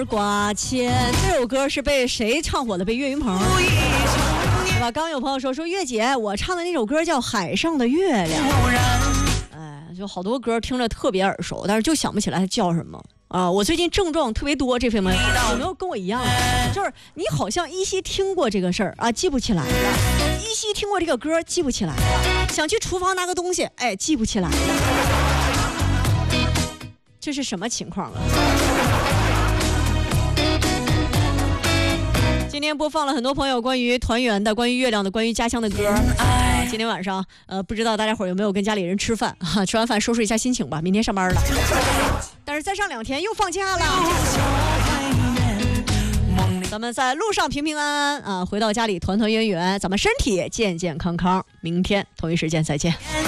儿挂牵。这首歌是被谁唱火的？被岳云鹏，对吧？刚有朋友说岳姐，我唱的那首歌叫《海上的月亮》。哎，就好多歌听着特别耳熟，但是就想不起来它叫什么啊！我最近症状特别多，这方面有没有跟我一样？就是你好像依稀听过这个事儿啊，记不起来了；依稀听过这个歌，记不起来了；想去厨房拿个东西，哎，记不起来了。这是什么情况啊？今天播放了很多朋友关于团圆的、关于月亮的、关于家乡的歌。今天晚上，不知道大家伙有没有跟家里人吃饭哈？吃完饭收拾一下心情吧，明天上班了。但是再上2天又放假了。咱们在路上平平安安啊，回到家里团团圆圆，咱们身体健健康康。明天同一时间再见。